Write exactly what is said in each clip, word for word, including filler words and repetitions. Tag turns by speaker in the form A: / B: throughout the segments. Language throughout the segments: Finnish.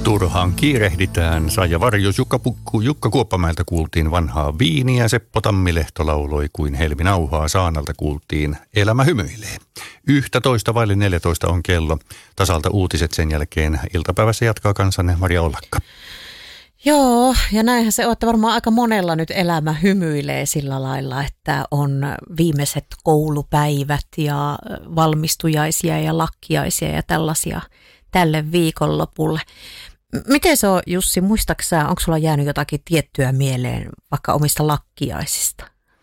A: Turhaan kiirehditään. Saija Varjos, Jukka Pukku, Jukka Kuoppamäeltä kuultiin vanhaa viiniä. Seppo Tammilehto lauloi kuin Helmi Nauhaa. Saanalta kuultiin Elämä hymyilee. Yhtätoista vaille neljätoista on kello. Tasalta uutiset sen jälkeen. Iltapäivässä jatkaa kanssanne Maria Ollakka.
B: Joo, ja näinhän se on, että varmaan aika monella nyt elämä hymyilee sillä lailla, että on viimeiset koulupäivät ja valmistujaisia ja lakkiaisia ja tällaisia tälle viikonlopulle. Miten se on, Jussi, muistaaksä, onko sulla jäänyt jotakin tiettyä mieleen vaikka omista lakkiaisista?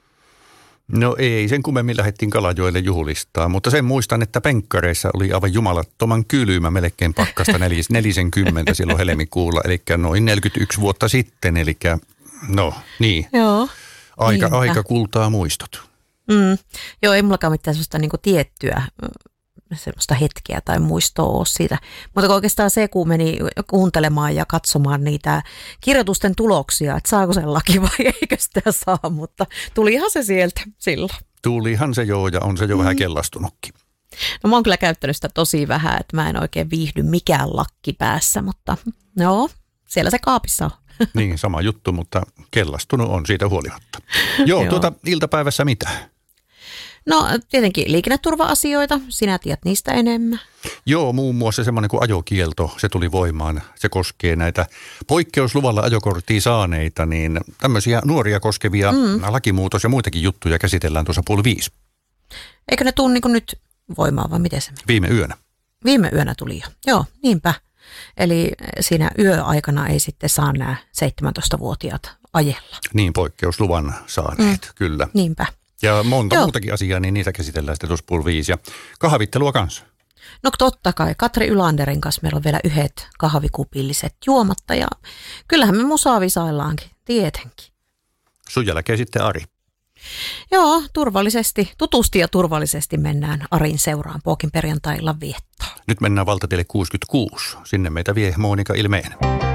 A: No ei, sen kummemmin lähdettiin Kalajoelle juhlistaa, mutta sen muistan, että penkkareissa oli aivan jumalattoman kylmä, melkein pakkasta nelis, nelisenkymmentä silloin helmikuulla, eli noin neljäkymmentäyksi vuotta sitten, eli no niin,
B: Joo,
A: aika, aika kultaa muistot.
B: Mm. Joo, ei mullakaan mitään sellaista niin kuin tiettyä semmoista hetkeä tai muistoa ole siitä. Mutta oikeastaan se, kun meni kuuntelemaan ja katsomaan niitä kirjoitusten tuloksia, että saako sen laki vai eikö sitä saa, mutta tulihan se sieltä silloin.
A: Tulihan se joo, ja on se jo mm. vähän kellastunutkin.
B: No mä oon kyllä käyttänyt sitä tosi vähän, että mä en oikein viihdy mikään lakki päässä, mutta joo, siellä se kaapissa on.
A: Niin, sama juttu, mutta kellastunut on siitä huolimatta. Joo, joo. Tuota iltapäivässä mitä?
B: No tietenkin liikenneturva-asioita, sinä tiedät niistä enemmän.
A: Joo, muun muassa semmoinen kuin ajokielto, se tuli voimaan. Se koskee näitä poikkeusluvalla ajokorttia saaneita, niin tämmöisiä nuoria koskevia mm. lakimuutos ja muitakin juttuja käsitellään tuossa puoli viisi.
B: Eikö ne tule niin kuin nyt voimaan vai miten se meni?
A: Viime yönä.
B: Viime yönä tuli jo, joo, niinpä. Eli siinä yöaikana ei sitten saa nämä seitsemäntoistavuotiaat ajella.
A: Niin, poikkeusluvan saaneet, mm. kyllä.
B: Niinpä.
A: Ja monta
B: Joo.
A: muutakin asiaa, niin niitä käsitellään sitten tuossa puoli viisi. Ja kahvittelua kanssa.
B: No totta kai. Katri Ylanderin kanssa meillä on vielä yhdet kahvikupilliset juomatta. Ja kyllähän me musaa visaillaankin, tietenkin.
A: Sun jälkeen sitten Ari.
B: Joo, turvallisesti, tutusti ja turvallisesti mennään Arin seuraan Pookin perjantai-illan viettoon.
A: Nyt mennään valtatielle kuusikymmentäkuusi. Sinne meitä vie Monika Ilmeen.